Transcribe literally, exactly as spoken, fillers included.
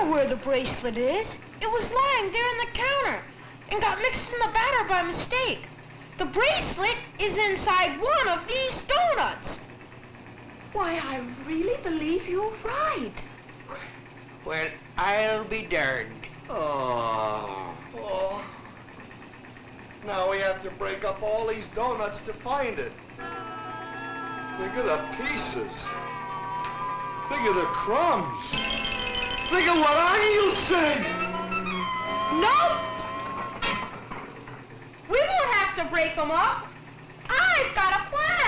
know where the bracelet is. It was lying there on the counter and got mixed in the batter by mistake. The bracelet is inside one of these donuts. Why, I really believe you're right. Well, I'll be darned. Oh. Oh. Now we have to break up all these donuts to find it. Think of the pieces. Think of the crumbs. Think of what I say. Nope. We won't have to break them up. I've got a plan.